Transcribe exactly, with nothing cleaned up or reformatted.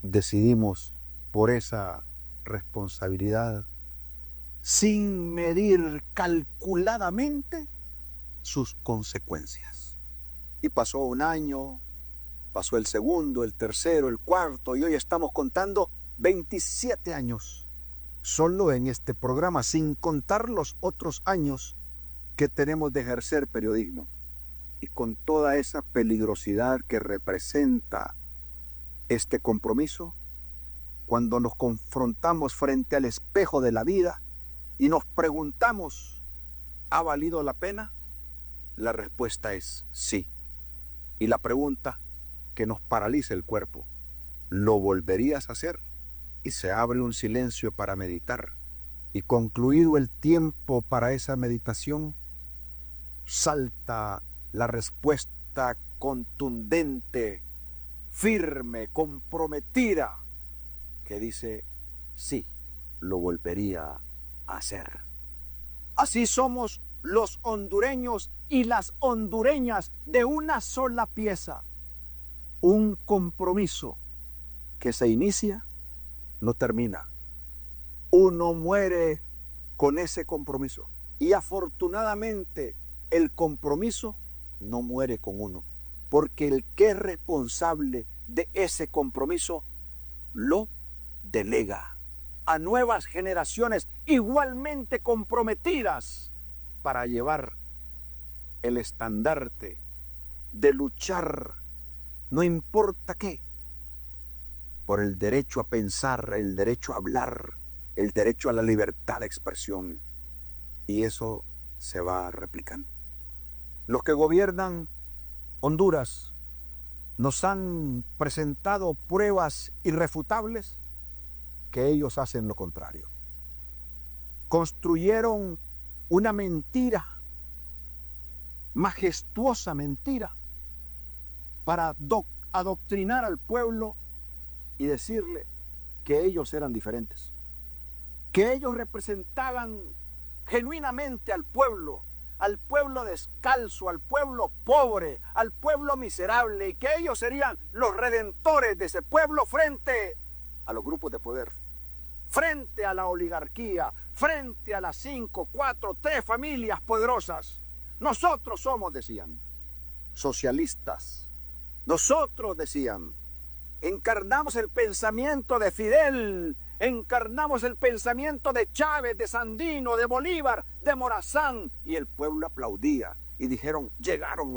decidimos por esa responsabilidad sin medir calculadamente sus consecuencias. Y pasó un año, pasó el segundo, el tercero, el cuarto, y hoy estamos contando veintisiete años solo en este programa, sin contar los otros años que tenemos de ejercer periodismo. Y con toda esa peligrosidad que representa este compromiso, cuando nos confrontamos frente al espejo de la vida y nos preguntamos, ¿ha valido la pena? La respuesta es sí. Y la pregunta que nos paraliza el cuerpo, ¿lo volverías a hacer? Y se abre un silencio para meditar. Y concluido el tiempo para esa meditación, salta la respuesta contundente, firme, comprometida, que dice, sí, lo volvería a hacer. Así somos los hondureños y las hondureñas de una sola pieza. Un compromiso que se inicia, no termina. Uno muere con ese compromiso. Y afortunadamente el compromiso no muere con uno, porque el que es responsable de ese compromiso lo delega a nuevas generaciones igualmente comprometidas para llevar el estandarte de luchar, no importa qué, por el derecho a pensar, el derecho a hablar, el derecho a la libertad de expresión. Y eso se va replicando. Los que gobiernan Honduras nos han presentado pruebas irrefutables que ellos hacen lo contrario. Construyeron una mentira, majestuosa mentira, para adoctrinar al pueblo y decirle que ellos eran diferentes, que ellos representaban genuinamente al pueblo, al pueblo descalzo, al pueblo pobre, al pueblo miserable, y que ellos serían los redentores de ese pueblo frente a los grupos de poder, frente a la oligarquía, frente a las cinco, cuatro, tres familias poderosas. Nosotros somos, decían, socialistas. Nosotros, decían, encarnamos el pensamiento de Fidel, encarnamos el pensamiento de Chávez, de Sandino, de Bolívar, de Morazán. Y el pueblo aplaudía y dijeron, llegaron